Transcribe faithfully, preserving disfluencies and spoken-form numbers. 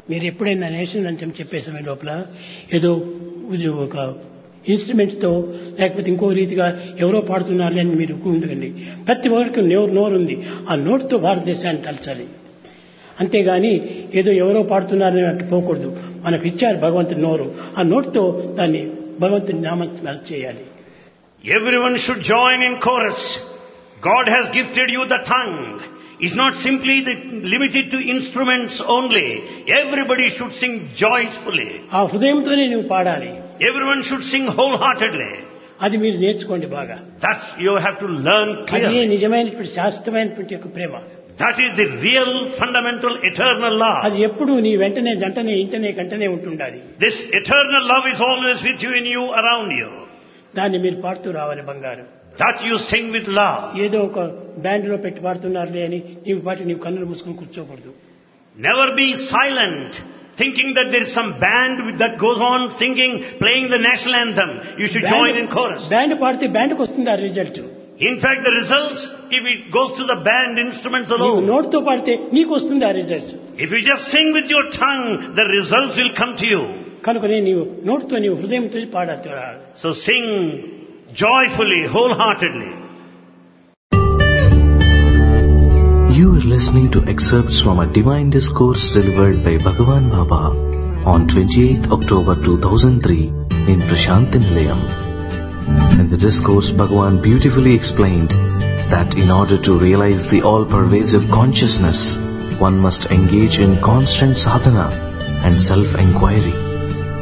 మీరు ఎప్పుడైనా నేషనల్ అంతం చెప్పే సమయం లోపల ఏదో ఇది ఒక ఇన్స్ట్రుమెంట్తో లేకపోతే ఇంకో రీతిగా ఎవరో పాడుతున్నారు అని మీరు ఉండకండి. ప్రతి ఒక్కరికి నోరు నోరు ఉంది. ఆ నోటుతో భారతదేశాన్ని తలచాలి. అంతేగాని ఏదో ఎవరో పాడుతున్నారని అట్టు పోకూడదు. మనకు ఇచ్చారు భగవంతుని నోరు. ఆ నోటుతో దాన్ని భగవంతుని నామం చేయాలి. Everyone should join in chorus. God has gifted you the tongue. It's not simply the, limited to instruments only. Everybody should sing joyfully. ఆ హృదయంతోనే నువ్వు పాడాలి. Everyone should sing wholeheartedly. అది మీరు నేర్చుకోండి బాగా. That you have to learn clearly. అది నిజమైనటువంటి శాశ్వతమైనటువంటి యొక్క ప్రేమ. That is the real, fundamental, eternal love. అది ఎప్పుడు నీ వెంటనే జంటనే ఇంటనే కంటనే ఉంటుండాలి. This eternal love is always with you, in you, around you. దాన్ని మీరు పాడుతూ రావాలి బంగారు. That you sing with love. ఏదో ఒక బ్యాండ్ లో పెట్టి పాడుతున్నారులే అని నీవు పాటి నీవు కన్నులు మూసుకొని కూర్చోకూడదు. Never be silent, thinking that there is some band that goes on singing, playing the national anthem. You should band, join in chorus. Band పాడితే బ్యాండ్కి వస్తుంది ఆ result. In fact, the results, if it goes to the band instruments alone. నోటితో పాడితే నీకు వస్తుంది ఆ result. If you just sing with your tongue, the results will come to you. కనుకనే నీవు నోటితో నీవు హృదయంతో పాడాలి. So sing joyfully, wholeheartedly. You are listening to excerpts from a divine discourse delivered by Bhagavan Baba on twenty-eighth October two thousand three in Prashanti Nilayam. In the discourse, Bhagavan beautifully explained that in order to realize the all-pervasive consciousness, one must engage in constant sadhana and self-inquiry.